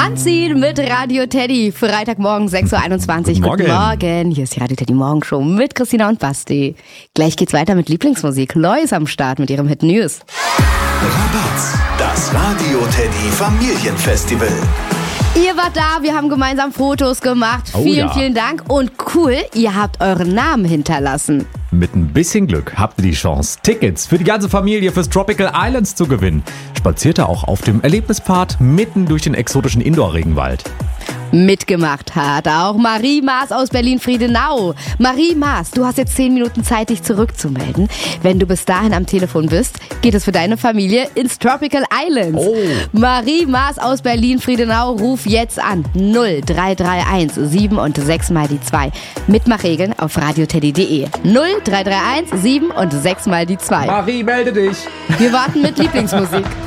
Anziehen mit Radio Teddy. Freitagmorgen 6.21 Uhr. Guten Morgen. Hier ist die Radio Teddy Morgenshow mit Christina und Basti. Gleich geht's weiter mit Lieblingsmusik. Lois am Start mit ihrem Hit News. Rabatz, das Radio Teddy Familienfestival. Ihr wart da, wir haben gemeinsam Fotos gemacht. Vielen Dank. Und cool, ihr habt euren Namen hinterlassen. Mit ein bisschen Glück habt ihr die Chance, Tickets für die ganze Familie fürs Tropical Islands zu gewinnen. Spaziert ihr auch auf dem Erlebnispfad mitten durch den exotischen Indoor-Regenwald. Mitgemacht hat auch Marie Maas aus Berlin-Friedenau. Marie Maas, du hast jetzt 10 Minuten Zeit, dich zurückzumelden. Wenn du bis dahin am Telefon bist, geht es für deine Familie ins Tropical Islands. Marie Maas aus Berlin-Friedenau, ruf jetzt an. 0331 7 und 6 mal die 2. Mitmachregeln auf radioteddy.de. 0331 7 und 6 mal die 2. Marie, melde dich. Wir warten mit Lieblingsmusik.